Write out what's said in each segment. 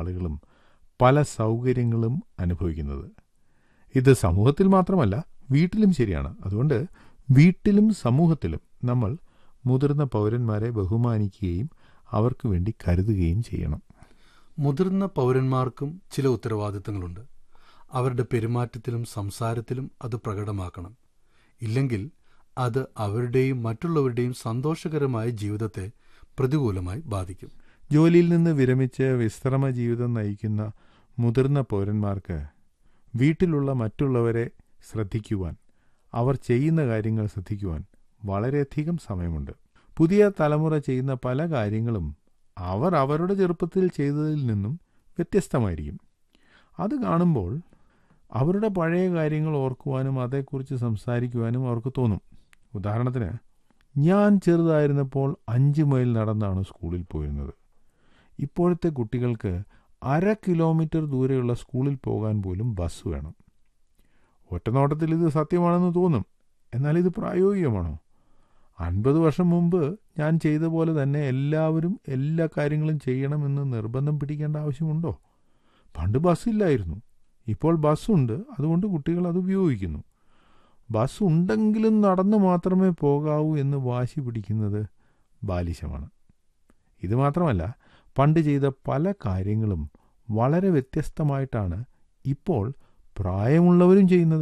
ആളുകളും പല സൗകര്യങ്ങളും അനുഭവിക്കുന്നത്. ഇത് സമൂഹത്തിൽ മാത്രമല്ല, വീട്ടിലും ശരിയാണ്. അതുകൊണ്ട് വീട്ടിലും സമൂഹത്തിലും നമ്മൾ മുതിർന്ന പൗരന്മാരെ ബഹുമാനിക്കുകയും അവർക്ക് വേണ്ടി കരുതുകയും ചെയ്യണം. മുതിർന്ന പൗരന്മാർക്കും ചില ഉത്തരവാദിത്തങ്ങളുണ്ട്. അവരുടെ പെരുമാറ്റത്തിലും സംസാരത്തിലും അത് പ്രകടമാക്കണം. ഇല്ലെങ്കിൽ അത് അവരുടെയും മറ്റുള്ളവരുടെയും സന്തോഷകരമായ ജീവിതത്തെ പ്രതികൂലമായി ബാധിക്കും. ജോലിയിൽ നിന്ന് വിരമിച്ച് വിശ്രമ ജീവിതം നയിക്കുന്ന മുതിർന്ന പൗരന്മാർക്ക് വീട്ടിലുള്ള മറ്റുള്ളവരെ ശ്രദ്ധിക്കുവാൻ, അവർ ചെയ്യുന്ന കാര്യങ്ങൾ ശ്രദ്ധിക്കുവാൻ വളരെയധികം സമയമുണ്ട്. പുതിയ തലമുറ ചെയ്യുന്ന പല കാര്യങ്ങളും അവർ അവരുടെ ചെറുപ്പത്തിൽ ചെയ്തതിൽ നിന്നും വ്യത്യസ്തമായിരിക്കും. അത് കാണുമ്പോൾ അവരുടെ പഴയ കാര്യങ്ങൾ ഓർക്കുവാനും അതേക്കുറിച്ച് സംസാരിക്കുവാനും അവർക്ക് തോന്നും. ഉദാഹരണത്തിന്, ഞാൻ ചെറുതായിരുന്നപ്പോൾ 5 മൈൽ നടന്നാണ് സ്കൂളിൽ പോയിരുന്നത്. ഇപ്പോഴത്തെ കുട്ടികൾക്ക് 1/2 കിലോമീറ്റർ ദൂരെയുള്ള സ്കൂളിൽ പോകാൻ പോലും ബസ് വേണം. ഒറ്റനോട്ടത്തിൽ ഇത് സത്യമാണെന്ന് തോന്നും. എന്നാൽ ഇത് പ്രായോഗികമാണോ? 50 വർഷം മുമ്പ് ഞാൻ ചെയ്ത പോലെ തന്നെ എല്ലാവരും എല്ലാ കാര്യങ്ങളും ചെയ്യണമെന്ന് നിർബന്ധം പിടിക്കേണ്ട ആവശ്യമുണ്ടോ? പണ്ട് ബസ്സില്ലായിരുന്നു, ഇപ്പോൾ ബസ്സുണ്ട്. അതുകൊണ്ട് കുട്ടികൾ അത് ഉപയോഗിക്കുന്നു. ബസ് ഉണ്ടെങ്കിലും നടന്നു മാത്രമേ പോകാവൂ എന്ന് വാശി പിടിക്കുന്നത് ബാലിശമാണ്. ഇത് മാത്രമല്ല, പണ്ട് ചെയ്ത പല കാര്യങ്ങളും വളരെ വ്യത്യസ്തമായിട്ടാണ് ഇപ്പോൾ പ്രായമുള്ളവരും ചെയ്യുന്നത്.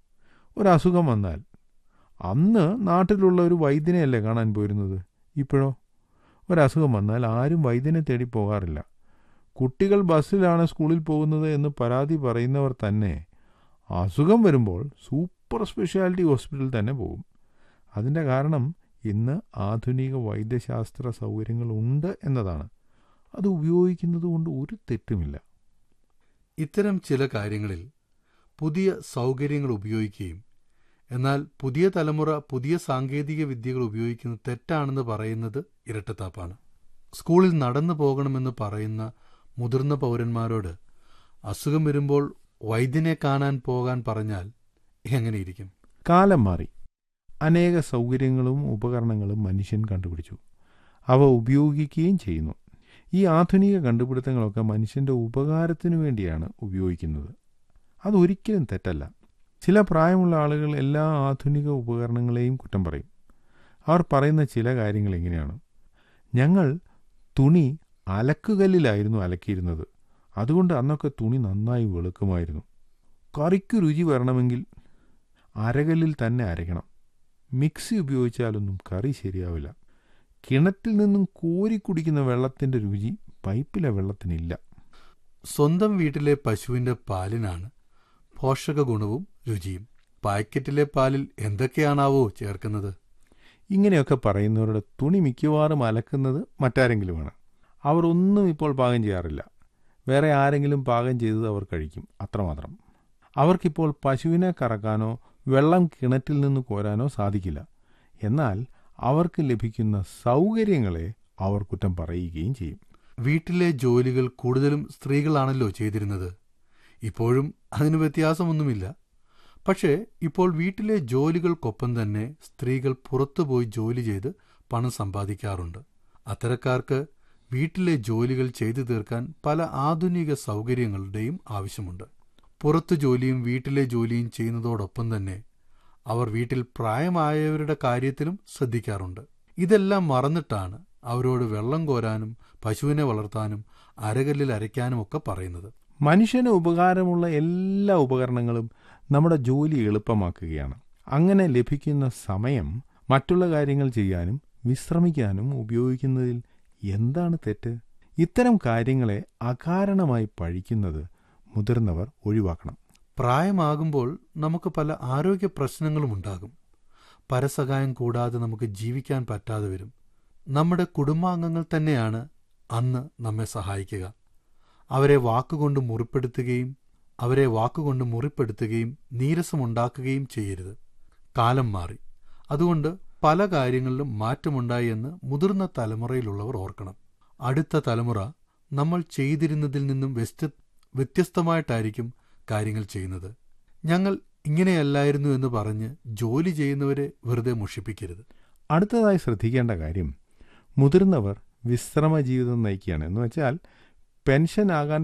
ഒരസുഖം വന്നാൽ അന്ന് നാട്ടിലുള്ള ഒരു വൈദ്യനെയല്ലേ കാണാൻ പോയിരുന്നത്. ഇപ്പോഴോ ഒരസുഖം വന്നാൽ ആരും വൈദ്യനെ തേടി പോകാറില്ല. കുട്ടികൾ ബസ്സിലാണ് സ്കൂളിൽ പോകുന്നത് എന്ന് പരാതി പറയുന്നവർ തന്നെ അസുഖം വരുമ്പോൾ സൂപ്പർ സ്പെഷ്യാലിറ്റി ഹോസ്പിറ്റലിൽ തന്നെ പോകും. അതിൻ്റെ കാരണം ഇന്ന് ആധുനിക വൈദ്യശാസ്ത്ര സൗകര്യങ്ങൾ ഉണ്ട് എന്നതാണ്. അത് ഉപയോഗിക്കുന്നത് കൊണ്ട് ഒരു തെറ്റുമില്ല. ഇത്തരം ചില കാര്യങ്ങളിൽ പുതിയ സൗകര്യങ്ങൾ ഉപയോഗിക്കുകയും എന്നാൽ പുതിയ തലമുറ പുതിയ സാങ്കേതിക വിദ്യകൾ ഉപയോഗിക്കുന്നത് തെറ്റാണെന്ന് പറയുന്നത് ഇരട്ടത്താപ്പാണ്. സ്കൂളിൽ നടന്നു പോകണമെന്ന് പറയുന്ന മുതിർന്ന പൗരന്മാരോട് അസുഖം വരുമ്പോൾ വൈദ്യനെ കാണാൻ പോകാൻ പറഞ്ഞാൽ എങ്ങനെയിരിക്കും? കാലം മാറി. അനേക സൗകര്യങ്ങളും ഉപകരണങ്ങളും മനുഷ്യൻ കണ്ടുപിടിച്ചു. അവ ഉപയോഗിക്കുകയും ചെയ്യുന്നു. ഈ ആധുനിക കണ്ടുപിടുത്തങ്ങളൊക്കെ മനുഷ്യൻ്റെ ഉപകാരത്തിനു വേണ്ടിയാണ് ഉപയോഗിക്കുന്നത്. അതൊരിക്കലും തെറ്റല്ല. ചില പ്രായമുള്ള ആളുകൾ എല്ലാ ആധുനിക ഉപകരണങ്ങളെയും കുറ്റം പറയും. അവർ പറയുന്ന ചില കാര്യങ്ങൾ ഇങ്ങനെയാണ്: ഞങ്ങൾ തുണി അലക്കുകല്ലിലായിരുന്നു അലക്കിയിരുന്നത്, അതുകൊണ്ട് അന്നൊക്കെ തുണി നന്നായി വെളുക്കുമായിരുന്നു. കറിക്ക് രുചി വരണമെങ്കിൽ അരകല്ലിൽ തന്നെ അരയ്ക്കണം. മിക്സി ഉപയോഗിച്ചാലൊന്നും കറി ശരിയാവില്ല. കിണറ്റിൽ നിന്നും കോരി കുടിക്കുന്ന വെള്ളത്തിൻ്റെ രുചി പൈപ്പിലെ വെള്ളത്തിനില്ല. സ്വന്തം വീട്ടിലെ പശുവിൻ്റെ പാലിനാണ് പോഷക ഗുണവും രുചിയും. പാക്കറ്റിലെ പാലിൽ എന്തൊക്കെയാണാവോ ചേർക്കുന്നത്? ഇങ്ങനെയൊക്കെ പറയുന്നവരുടെ തുണി മിക്കവാറും അലക്കുന്നത് മറ്റാരെങ്കിലുമാണ്. അവർ ഒന്നും ഇപ്പോൾ പാകം ചെയ്യാറില്ല. വേറെ ആരെങ്കിലും പാകം ചെയ്തത് അവർ കഴിക്കും, അത്രമാത്രം. അവർക്കിപ്പോൾ പശുവിനെ കറക്കാനോ വെള്ളം കിണറ്റിൽ നിന്ന് കോരാനോ സാധിക്കില്ല. എന്നാൽ അവർക്ക് ലഭിക്കുന്ന സൗകര്യങ്ങളെ അവർ കുറ്റം പറയുകയും ചെയ്യും. വീട്ടിലെ ജോലികൾ കൂടുതലും സ്ത്രീകളാണല്ലോ ചെയ്തിരുന്നത്. ഇപ്പോഴും അതിന് വ്യത്യാസമൊന്നുമില്ല. പക്ഷേ ഇപ്പോൾ വീട്ടിലെ ജോലികൾക്കൊപ്പം തന്നെ സ്ത്രീകൾ പുറത്തുപോയി ജോലി ചെയ്ത് പണം സമ്പാദിക്കാറുണ്ട്. അത്തരക്കാർക്ക് വീട്ടിലെ ജോലികൾ ചെയ്തു തീർക്കാൻ പല ആധുനിക സൗകര്യങ്ങളുടെയും ആവശ്യമുണ്ട്. പുറത്തു ജോലിയും വീട്ടിലെ ജോലിയും ചെയ്യുന്നതോടൊപ്പം തന്നെ അവർ വീട്ടിൽ പ്രായമായവരുടെ കാര്യത്തിലും ശ്രദ്ധിക്കാറുണ്ട്. ഇതെല്ലാം മറന്നിട്ടാണ് അവരോട് വെള്ളം കോരാനും പശുവിനെ വളർത്താനും അരകല്ലിൽ അരയ്ക്കാനും ഒക്കെ പറയുന്നത്. മനുഷ്യന് ഉപകാരമുള്ള എല്ലാ ഉപകരണങ്ങളും നമ്മുടെ ജോലി എളുപ്പമാക്കുകയാണ്. അങ്ങനെ ലഭിക്കുന്ന സമയം മറ്റുള്ള കാര്യങ്ങൾ ചെയ്യാനും വിശ്രമിക്കാനും ഉപയോഗിക്കുന്നതിൽ എന്താണ് തെറ്റ്? ഇത്തരം കാര്യങ്ങളെ അകാരണമായി പഴിക്കുന്നത് മുതിർന്നവർ ഒഴിവാക്കണം. പ്രായമാകുമ്പോൾ നമുക്ക് പല ആരോഗ്യ പ്രശ്നങ്ങളും ഉണ്ടാകും. പരസഹായം കൂടാതെ നമുക്ക് ജീവിക്കാൻ പറ്റാതെ വരും. നമ്മുടെ കുടുംബാംഗങ്ങൾ തന്നെയാണ് അന്ന് നമ്മെ സഹായിക്കുക. അവരെ വാക്കുകൊണ്ട് മുറിപ്പെടുത്തുകയും നീരസമുണ്ടാക്കുകയും ചെയ്യരുത്. കാലം മാറി. അതുകൊണ്ട് പല കാര്യങ്ങളിലും മാറ്റമുണ്ടായി എന്ന് മുതിർന്ന തലമുറയിലുള്ളവർ ഓർക്കണം. അടുത്ത തലമുറ നമ്മൾ ചെയ്തിരുന്നതിൽ നിന്നും വ്യത്യസ്തമായിട്ടായിരിക്കും കാര്യങ്ങൾ ചെയ്യുന്നത്. ഞങ്ങൾ ഇങ്ങനെയല്ലായിരുന്നു എന്ന് പറഞ്ഞ് ജോലി ചെയ്യുന്നവരെ വെറുതെ മുഷിപ്പിക്കരുത്. അടുത്തതായി ശ്രദ്ധിക്കേണ്ട കാര്യം, മുതിർന്നവർ വിശ്രമ ജീവിതം നയിക്കുകയാണ്. എന്ന് വെച്ചാൽ പെൻഷൻ ആകാൻ